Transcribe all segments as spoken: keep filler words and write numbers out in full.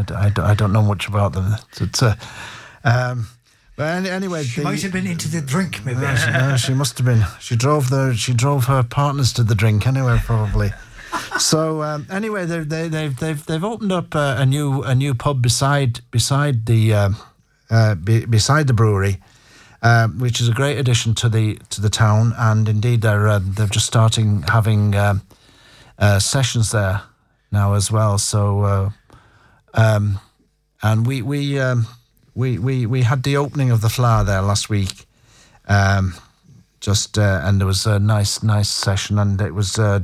d- I, d- I don't know much about them. It's, uh, um, but any, anyway, she the, might have been into the drink, maybe. No, she, no, she must have been. She drove the she drove her partners to the drink anyway, probably. So um, anyway, they they they've they've they've opened up uh, a new a new pub beside beside the uh, uh, be, beside the brewery, uh, which is a great addition to the to the town. And indeed, they're uh, they're just starting having um, uh, sessions there now as well. So uh, um, and we we. Um, We, we we had the opening of the Flower there last week, um, just uh, and there was a nice nice session, and it was uh,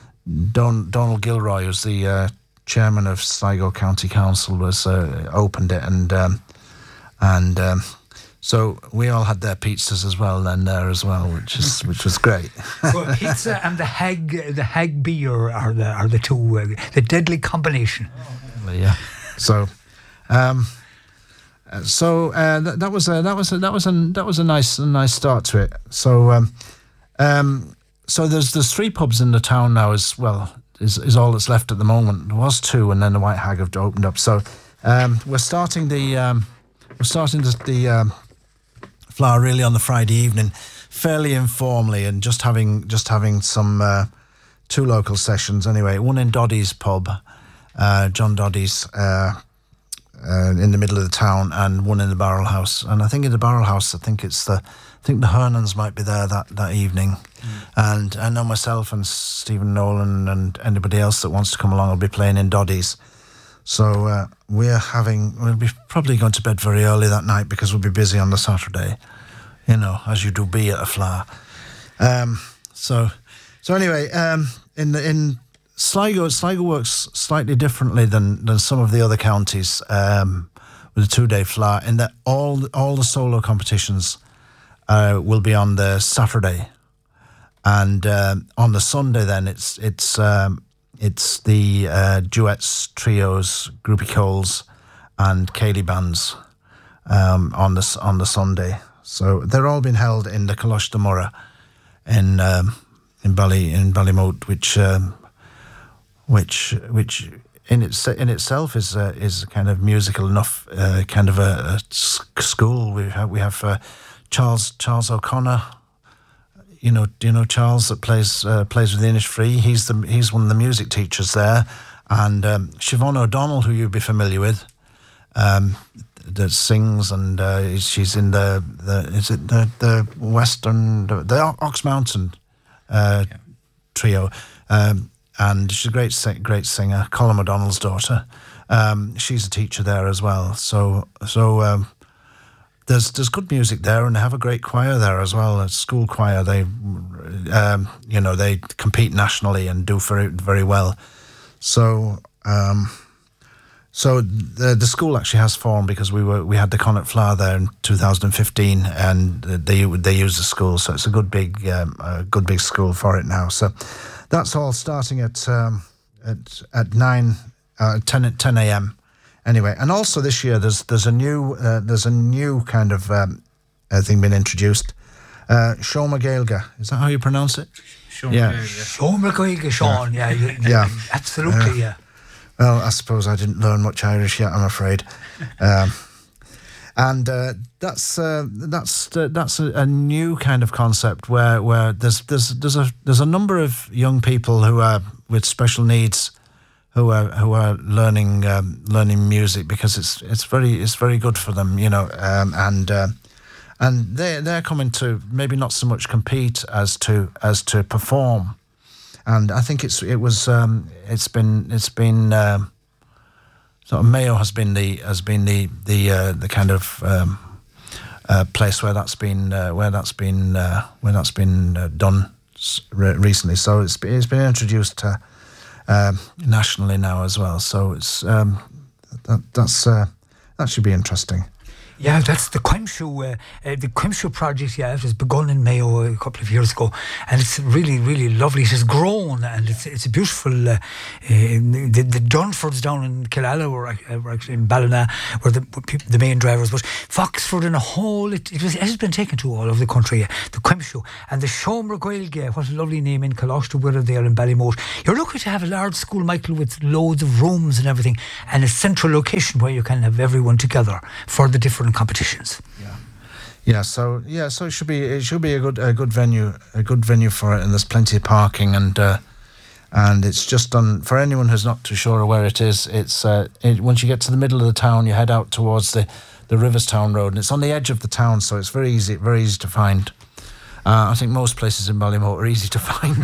Don, Donald Gilroy, who's the uh, chairman of Sligo County Council, was uh, opened it, and um, and um, so we all had their pizzas as well then there as well, which is which was great. So pizza and the hag the hag beer are the are the two uh, the deadly combination. Yeah, so. Um, Uh, so uh, that, that was a that was a, that was a that was a nice a nice start to it. So um, um, so there's there's three pubs in the town now as well. Is is all that's left at the moment. There was two, and then the White Hag have opened up. So um, we're starting the um, we're starting the, the um, Flower really on the Friday evening, fairly informally, and just having just having some uh, two local sessions anyway. One in Doddy's pub, uh, John Doddy's. Uh, Uh, in the middle of the town, and one in the Barrel House. And I think in the Barrel House, I think it's the, I think the Hernans might be there that, that evening. Mm. And I know myself and Stephen Nolan and anybody else that wants to come along will be playing in Doddy's. So uh, we're having, we'll be probably going to bed very early that night because we'll be busy on the Saturday, you know, as you do be at a Flower. Um, so, so anyway, um, in the, in, Sligo, Sligo works slightly differently than, than some of the other counties um, with a two-day Flower, in that all all the solo competitions uh, will be on the Saturday, and uh, on the Sunday then it's it's um, it's the uh, duets, trios, groupie calls, and Cayley bands um, on the on the Sunday. So they're all being held in the Colosh de Murrah in um, in Bally in Ballymote, which. Um, Which, which in its in itself is uh, is kind of musical enough, uh, kind of a, a school. We have we have uh, Charles Charles O'Connor. You know, do you know Charles that plays uh, plays with the Innisfree? He's the he's one of the music teachers there, and um, Siobhan O'Donnell, who you'd be familiar with, um, that sings, and uh, she's in the, the is it the the Western the, the Ox Mountain uh, yeah. trio. Um, And she's a great, great singer. Colin O'Donnell's daughter. Um, she's a teacher there as well. So, so um, there's there's good music there, and they have a great choir there as well. A school choir. They, um, you know, they compete nationally and do very very well. So, um, so the the school actually has formed because we were we had the Connacht Flower there in two thousand fifteen, and they they use the school. So it's a good big um, a good big school for it now. So. That's all starting at um, at at nine, uh, ten ten a.m. Anyway, and also this year there's there's a new uh, there's a new kind of um, uh, thing been introduced. Uh, Sean Gaelga, is that how you pronounce it? Sean yeah, Sean Gaelga, Sean. Yeah, yeah, yeah. absolutely. Uh, yeah. Well, I suppose I didn't learn much Irish yet, I'm afraid. Um, And uh, that's uh, that's uh, that's a, a new kind of concept where, where there's there's there's a there's a number of young people who are with special needs who are who are learning um, learning music because it's it's very it's very good for them, you know, um, and uh, and they they're coming to maybe not so much compete as to as to perform, and I think it's it was um, it's been it's been. Um, So Mayo has been the has been the the uh, the kind of um, uh, place where that's been uh, where that's been uh, where that's been uh, done re- recently. So it's it's been introduced uh, uh, nationally now as well. So it's um, that that's uh, that should be interesting. Yeah, that's the Quimshoe, uh, uh, the Quimshoe project. Yeah, it was begun in Mayo a couple of years ago, and it's really, really lovely. It has grown, and it's it's a beautiful. Uh, uh, the, the Dunfords down in Killala were, uh, were actually in Ballina, were the the main drivers. But Foxford and a whole, it, it was it has been taken to all over the country. Uh, the Quimshoe and the Shomer Gaelge, what a lovely name in Colostra, where they are in Ballymote. You're lucky to have a large school, Michael, with loads of rooms and everything, and a central location where you can have everyone together for the different competitions. Yeah, yeah. So yeah, so it should be it should be a good a good venue a good venue for it, and there's plenty of parking, and uh, and it's just on for anyone who's not too sure where it is. It's uh, it, once you get to the middle of the town, you head out towards the the Riverstown Road, and it's on the edge of the town, so it's very easy very easy to find. Uh, I think most places in Ballymote are easy to find.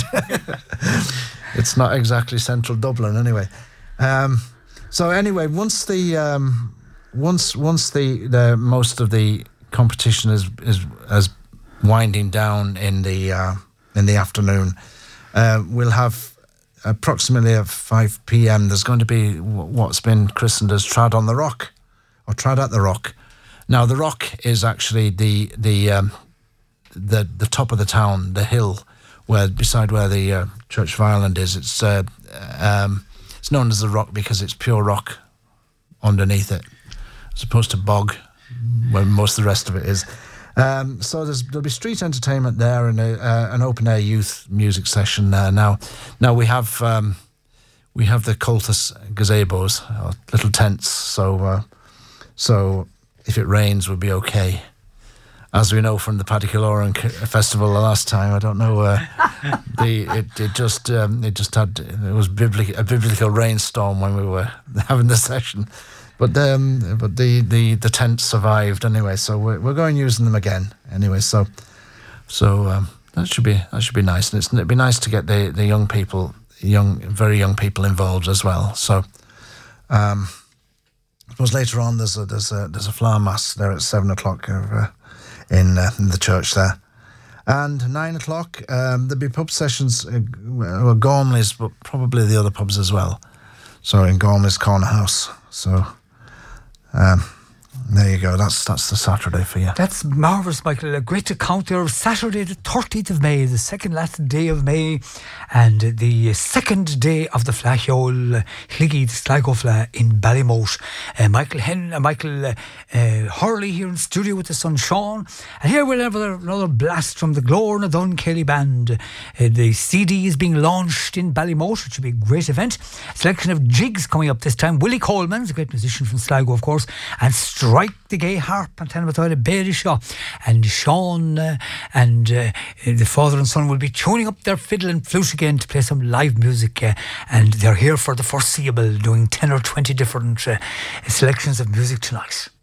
It's not exactly central Dublin, anyway. Um, so anyway, once the um, Once once the, the most of the competition is is is winding down in the uh, in the afternoon, uh, we'll have approximately at five p.m. There's going to be what's been christened as Trad on the Rock, or Trad at the Rock. Now the Rock is actually the the um, the the top of the town, the hill where beside where the uh, Church of Ireland is. It's uh, um, it's known as the Rock because it's pure rock underneath it, as opposed to bog, where most of the rest of it is. Um, so there's, there'll be street entertainment there, and a, uh, an open air youth music session there. Now, now we have um, we have the Cultus gazebos, or little tents. So, uh, so if it rains, we'll be okay. As we know from the Paddy Killeoran festival the last time, I don't know. Uh, the it, it just um, it just had it was biblical, a biblical rainstorm when we were having the session. But um, but the, the, the tent survived anyway, so we're we're going using them again anyway. So so um, that should be that should be nice, and it's, it'd be nice to get the, the young people, young very young people involved as well. So um, I suppose later on there's a there's a there's a flower mass there at seven o'clock uh, in uh, in the church there, and nine o'clock um, there'll be pub sessions, uh, well, Gormley's, but probably the other pubs as well. So in Gormley's Corner House. So. Um, there you go. That's that's the Saturday for you. That's marvellous, Michael. A great account there of Saturday, the thirtieth of May, the second last day of May, and the second day of the Flahiol Hliggy, the Sligo Fla in Ballymote. Uh, Michael Hen, uh, Michael uh, uh, Hurley here in studio with the son Sean, and here we'll have another, another blast from the Glór Dun Kelly Band. Uh, the C D is being launched in Ballymote. It should be a great event. Selection of jigs coming up this time. Willie Coleman's a great musician from Sligo, of course, and Strike the Gay Harp and Tanamathoi Bailey Shaw, and Sean uh, and uh, the father and son will be tuning up their fiddle and flute again to play some live music, uh, and they're here for the foreseeable, doing ten or twenty different uh, selections of music tonight.